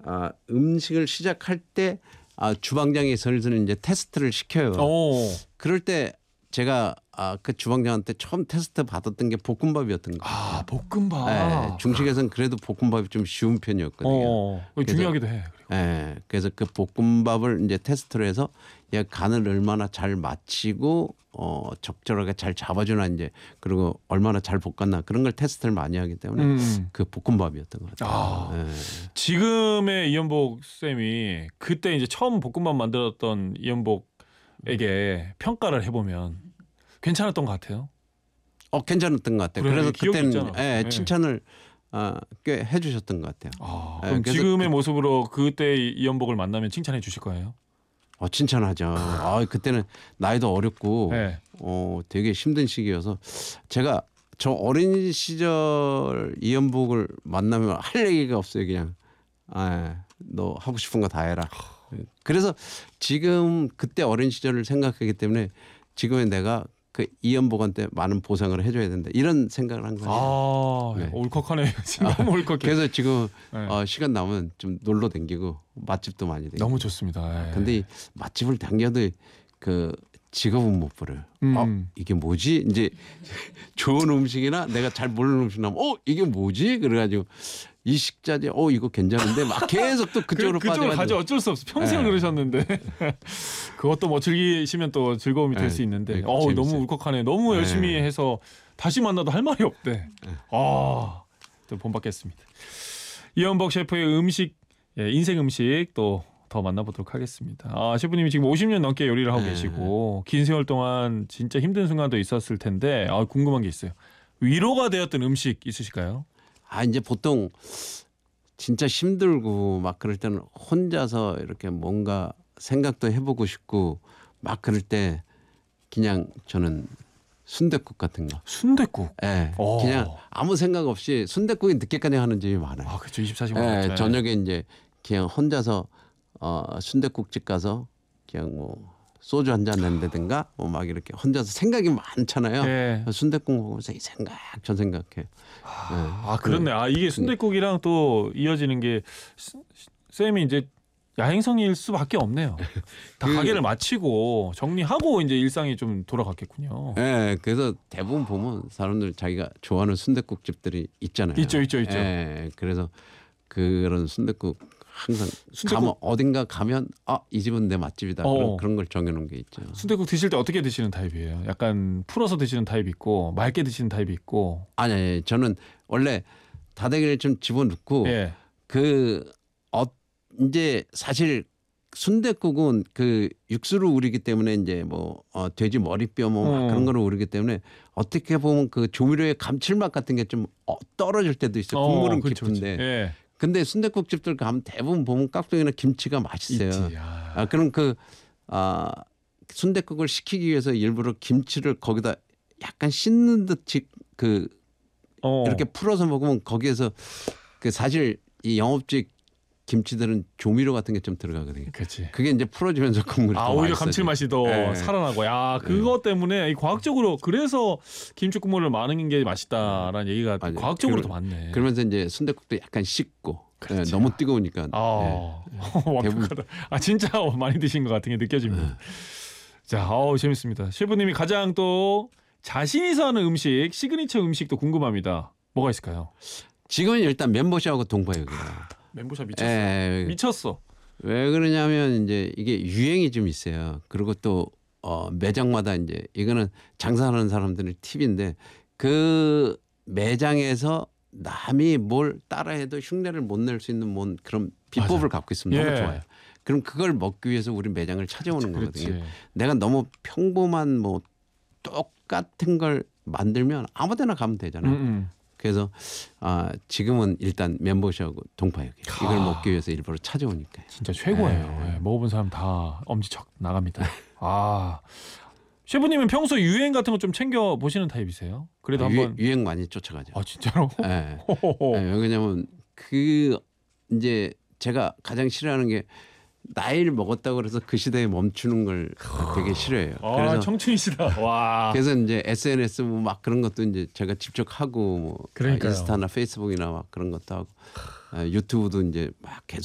음식을 시작할 때 주방장이 슬슬 이제 테스트를 시켜요. 그럴 때 제가 그 주방장한테 처음 테스트 받았던 게 볶음밥이었던 거예요. 볶음밥. 네, 중식에서는 그래도 볶음밥이 좀 쉬운 편이었거든요. 중요하기도 해. 네, 그래서 그 볶음밥을 이제 테스트를 해서 얘 간을 얼마나 잘 맞추고 적절하게 잘 잡아주나 이제 그리고 얼마나 잘 볶았나 그런 걸 테스트를 많이 하기 때문에 그 볶음밥이었던 것 같아요. 네. 지금의 이연복 쌤이 그때 이제 처음 볶음밥 만들었던 이연복에게 평가를 해보면 괜찮았던 것 같아요. 괜찮았던 것 같아요. 그래, 그래서 그때는 네. 칭찬을 꽤 해주셨던 것 같아요. 그럼 지금의 모습으로 그때 이연복을 만나면 칭찬해 주실 거예요? 칭찬하죠. 그때는 나이도 어렸고 네. 되게 힘든 시기여서 제가 저 어린 시절 이연복을 만나면 할 얘기가 없어요. 그냥 너 하고 싶은 거 다 해라. 그래서 지금 그때 어린 시절을 생각하기 때문에 지금의 내가 그 이연복한테 많은 보상을 해줘야 된다 이런 생각을 한 거예요. 네. 울컥하네요. 너무 울컥해. 그래서 지금 시간 나면 좀 놀러 다니고 맛집도 많이 다니고. 너무 좋습니다. 근데 이 맛집을 다녀도 그 직업은 못 버려요. 이게 뭐지? 이제 좋은 음식이나 내가 잘 모르는 음식 나면 이게 뭐지? 그래가지고 이 식자재 이거 괜찮은데 막 계속 또 그쪽으로 빠져가지고 가죠. 어쩔 수 없어. 평생 그러셨는데 그것도 뭐 즐기시면 또 즐거움이 될 수 있는데 너무 울컥하네. 너무 열심히 해서 다시 만나도 할 말이 없대. 또 본받겠습니다. 이연복 셰프의 음식 인생 음식 또 더 만나보도록 하겠습니다. 셰프님이 지금 50년 넘게 요리를 하고 계시고 긴 세월 동안 진짜 힘든 순간도 있었을 텐데 궁금한 게 있어요. 위로가 되었던 음식 있으실까요? 이제 보통 진짜 힘들고 막 그럴 때는 혼자서 이렇게 뭔가 생각도 해보고 싶고 막 그럴 때 그냥 저는 순댓국 같은 거. 순댓국? 네. 그냥 아무 생각 없이 순댓국이 늦게까지 하는 집이 많아요. 그렇죠. 24시간. 네. 저녁에 이제 그냥 혼자서 순댓국집 가서 그냥 뭐 소주 한 잔 낸다든가 뭐 막 이렇게 혼자서 생각이 많잖아요. 순댓국 먹으면서 이 생각 저 생각해. 그렇네. 이게 순댓국이랑 또 이어지는 게 쌤이 이제 야행성일 수밖에 없네요. 다 가게를 마치고 정리하고 이제 일상이 좀 돌아갔겠군요. 네, 그래서 대부분 보면 사람들 자기가 좋아하는 순댓국집들이 있잖아요. 있죠. 네, 그래서 그런 순댓국 항상 어딘가 가면 이 집은 내 맛집이다. 그런 걸 정해놓은 게 있죠. 순댓국 드실 때 어떻게 드시는 타입이에요? 약간 풀어서 드시는 타입이 있고 맑게 드시는 타입이 있고. 아니, 저는 원래 다대기를 좀 집어넣고 이제 사실 순댓국은 그 육수를 우리기 때문에 이제 뭐 돼지 머리뼈 뭐 그런 거를 우리기 때문에 어떻게 보면 그 조미료의 감칠맛 같은 게 좀 떨어질 때도 있어요. 국물은 깊은데. 근데 순댓국집들 가면 대부분 보면 깍두기나 김치가 맛있어요. 그럼 순댓국을 시키기 위해서 일부러 김치를 거기다 약간 씻는 듯이 이렇게 풀어서 먹으면 거기에서 사실 이 영업직 김치들은 조미료 같은 게 좀 들어가거든요. 그치. 그게 이제 풀어지면서 국물이 더 오히려 맛있어져. 감칠맛이 더 살아나고. 그것 때문에 과학적으로 그래서 김치 국물을 많은 게 맛있다라는 얘기가 과학적으로 더 많네. 그러면서 이제 순댓국도 약간 씻고 너무 뜨거우니까. 완벽하다. 진짜 많이 드신 것 같은 게 느껴집니다. 자, 재밌습니다. 셰프님이 가장 또 자신 있어 하는 음식, 시그니처 음식도 궁금합니다. 뭐가 있을까요? 지금은 일단 멘보샤하고 동파육이에요. 멘보샤 미쳤어. 미쳤어. 왜 그러냐면 이제 이게 유행이 좀 있어요. 그리고 또 매장마다 이제 이거는 장사하는 사람들의 팁인데 그 매장에서 남이 뭘 따라해도 흉내를 못 낼 수 있는 그런 비법을 갖고 있으면 너무 좋아요. 그럼 그걸 먹기 위해서 우리 매장을 찾아오는 거거든요. 내가 너무 평범한 뭐 똑같은 걸 만들면 아무데나 가면 되잖아요. 그래서 지금은 일단 멘보샤하고 동파육이 이걸 먹기 위해서 일부러 찾아오니까 진짜 최고예요. 먹어본 사람 다 엄지척 나갑니다. 셰프님은 평소 유행 같은 거 좀 챙겨 보시는 타입이세요? 그래도 한번 유행 많이 쫓아가죠. 진짜로? 네. 왜냐면 이제 제가 가장 싫어하는 게 나이를 먹었다고 그래서 그 시대에 멈추는 걸 되게 싫어해요. 그래서 청춘이시다. 와. 그래서 이제 SNS 뭐 막 그런 것도 이제 제가 직접 하고 뭐 인스타나 페이스북이나 막 그런 것도 하고 유튜브도 이제 막 계속